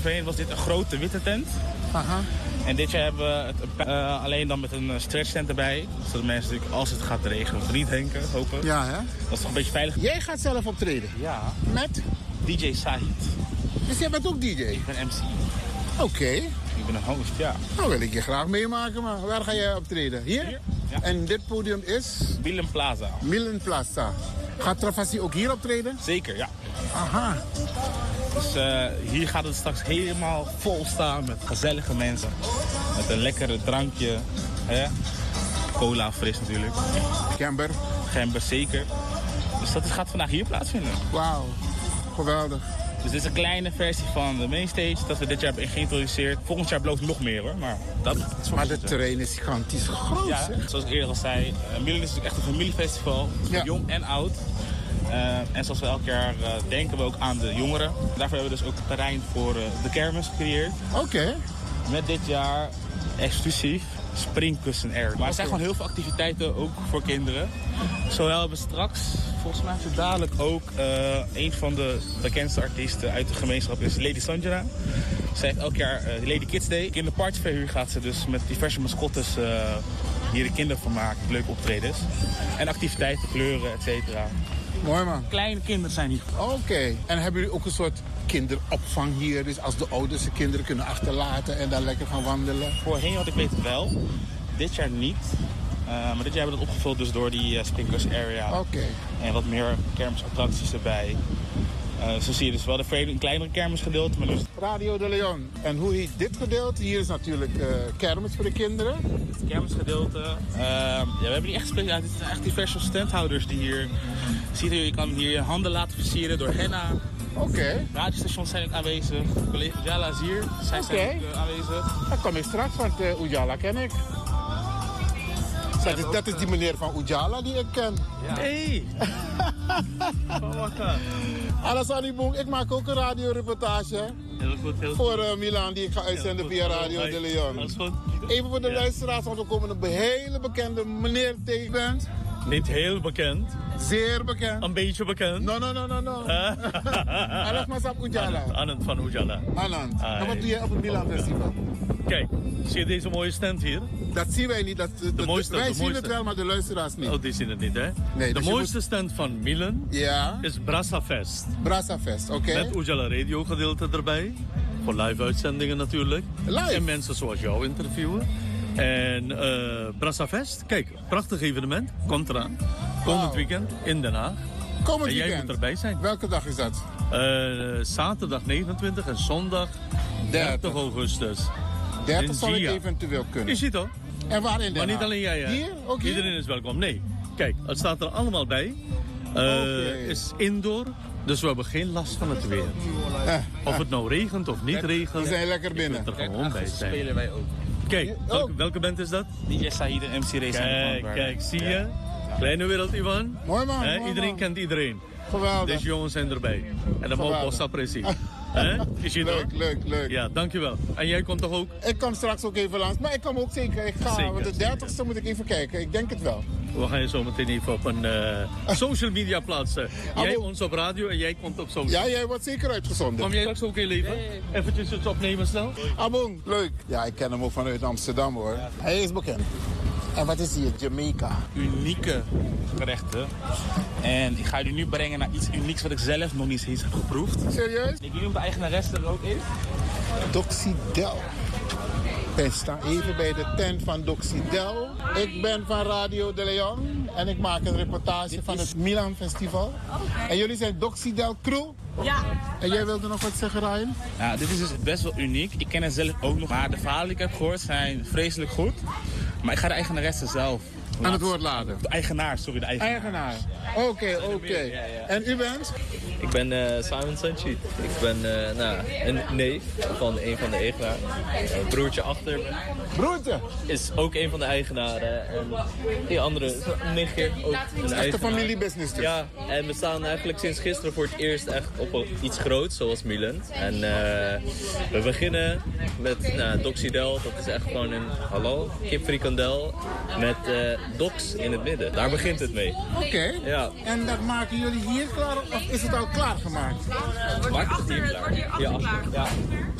voorheen was dit een grote witte tent. Aha. En dit jaar hebben we het alleen dan met een stretch tent erbij. Zodat mensen natuurlijk, als het gaat regenen, of niet denken, hopen. Ja, hè? Dat is toch een beetje veilig. Jij gaat zelf optreden? Ja. Met? DJ Sahid. Dus jij bent ook DJ? Ik ben MC. Oké. Ik ben een host, ja. Nou wil ik je graag meemaken, maar waar ga jij optreden? Hier? Hier, ja. En dit podium is? Willem Plaza. Milan Plaza. Gaat Travassi ook hier optreden? Zeker, ja. Aha. Dus hier gaat het straks helemaal vol staan met gezellige mensen. Met een lekkere drankje. Hè? Cola fris natuurlijk. Gember. Gember zeker. Dus dat gaat vandaag hier plaatsvinden. Wauw. Geweldig. Dus dit is een kleine versie van de mainstage dat we dit jaar hebben geïntroduceerd. Volgend jaar belooft nog meer hoor, maar dat is Maar het terrein is gigantisch groot, ja, zeg. zoals ik eerder al zei, Milan is natuurlijk echt een familiefestival. Voor Ja. jong en oud. En zoals we elk jaar denken we ook aan de jongeren. Daarvoor hebben we dus ook het terrein voor de kermis gecreëerd. Oké. Met dit jaar exclusief springkussen air. Maar er zijn gewoon heel veel activiteiten ook voor kinderen. Zo hebben we straks, volgens mij is het dadelijk ook een van de bekendste artiesten uit de gemeenschap is Lady Sanjana. Zij heeft elk jaar Lady Kids Day. In de partyverhuur gaat ze dus met diverse mascottes hier de kinderen van maken. Leuke optredens. En activiteiten, kleuren, et cetera. Mooi man. Kleine kinderen zijn hier. Oké. En hebben jullie ook een soort kinderopvang hier? Dus als de ouders de kinderen kunnen achterlaten en dan lekker gaan wandelen? Voorheen had ik weet wel. Dit jaar niet. Maar dit jaar hebben we dat opgevuld dus door die Sprinklers Area. Oké. En wat meer kermisattracties erbij. Zo zie je dus wel een kleinere kermisgedeelte. Maar dus... Radio de Leon. En hoe heet dit gedeelte? Hier is natuurlijk kermis voor de kinderen. Het kermisgedeelte. Ja, we hebben niet echt gesproken. Ja, dit zijn echt diverse standhouders die hier... Je kan hier je handen laten versieren door henna. Oké. Radiostations zijn ook aanwezig. Collega Jala is hier. Zij zijn ook aanwezig. Dan kom ik straks, want Ujala ken ik. Dat is die meneer van Ujala die ik ken. Ja. Hey! Alassani Boom, ik maak ook een radioreportage Heel goed, heel goed. voor Milan die ik ga uitzenden via Radio de Leon. Dat is goed. Even voor de luisteraars, want we komen een hele bekende meneer tegen. Niet heel bekend, Zeer bekend. een beetje bekend. No. Alas Masap Ujala. Anand van Ujala. Anand. En wat doe jij op het Milan Festival? Kijk, zie je deze mooie stand hier? Dat zien wij niet. mooiste, wij de zien mooiste. het wel, maar de luisteraars niet. Oh, die zien het niet, hè? Nee, de dus je mooiste stand van Milan Ja, is Brasa Fest. Brasa Fest, oké. Met Ujala Radio gedeelte erbij. Voor live uitzendingen natuurlijk. Live? En mensen zoals jou interviewen. En Brasa Fest, kijk, prachtig evenement. Komt eraan. Komend weekend in Den Haag. Komend En jij weekend. moet erbij zijn. Welke dag is dat? Zaterdag 29 en zondag 30 augustus. 30 zal ik Zia. eventueel kunnen. Je ziet toch? En waar in Den Maar niet Haag? alleen jij, hè? Hier? Ook hier? Iedereen is welkom. Nee, kijk, het staat er allemaal bij. Is indoor, dus we hebben geen last van het weer. Of het nou regent of niet regent. We zijn lekker binnen. Je kunt er gewoon bij zijn. Spelen wij ook. Kijk, welke band is dat? DJ Sahid en MC Race. Kijk, zie je? Kleine wereld, Ivan. Mooi man. Hè, mooi iedereen man. kent iedereen. Geweldig. Deze jongens zijn erbij. En dan mogen we ons appreciëren. Je ziet Leuk, toch? leuk. Ja, dankjewel. En jij komt toch ook? Ik kom straks ook even langs, maar ik kom ook zeker. Ik ga, Zeker, want de 30ste moet ik even kijken. Ik denk het wel. We gaan je zo meteen even op een social media plaatsen. Jij Abo. ons op radio en jij komt op social. Ja, jij wordt zeker uitgezonden. Kom jij straks ook heel even? Eventjes het opnemen snel. Abong, leuk. Ja, ik ken hem ook vanuit Amsterdam hoor. Hij is bekend. En wat is hier? Jamaica. Unieke gerechten. En ik ga jullie nu brengen naar iets unieks wat ik zelf nog niet eens heb geproefd. Serieus? Ik weet niet of de eigenaresse er ook is. Doxydel. Ik sta even bij de tent van Doxydel. Ik ben van Radio de Leon en ik maak een reportage van het Milan Festival. En jullie zijn Doxydel Crew? Ja. En jij wilde nog wat zeggen, Ryan? Ja, dit is dus best wel uniek. Ik ken het zelf ook nog. Maar de verhalen die ik heb gehoord zijn vreselijk goed. Maar ik ga de eigenaresse zelf Aan het woord laten. De eigenaar. Eigenaar. Oké. En u bent? Ik ben Simon Sanchi. Ik ben een neef van een van de eigenaren. Een broertje achter me Broertje. is ook een van de eigenaren. En die andere is een nichtje, ook een Echt een eigenaar. familiebusiness dus. Ja, en we staan eigenlijk sinds gisteren voor het eerst echt op iets groots, zoals Milan. En we beginnen met Doxydel. Dat is echt gewoon een halal kipfrikandel met dox in het midden. Daar begint het mee. Oké. Ja. En dat maken jullie hier klaar of is het al klaargemaakt? Maak het hier klaar. Ja.